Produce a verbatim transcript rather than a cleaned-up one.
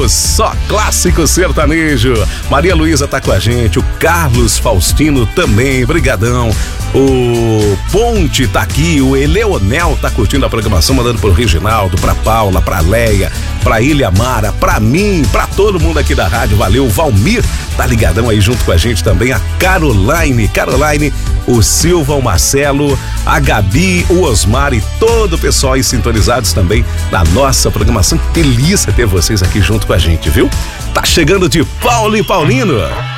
Só clássico sertanejo. Maria Luísa tá com a gente, o Carlos Faustino também, brigadão. O Ponte tá aqui, o Eleonel tá curtindo a programação, mandando pro Reginaldo, pra Paula, pra Leia, pra Ilha Mara, pra mim, pra todo mundo aqui da rádio, valeu. O Valmir tá ligadão aí junto com a gente também, a Caroline, Caroline, o Silva, o Marcelo, a Gabi, o Osmar e todo o pessoal aí sintonizados também na nossa programação. Que delícia ter vocês aqui junto com a gente, viu? Tá chegando de Paulo e Paulino.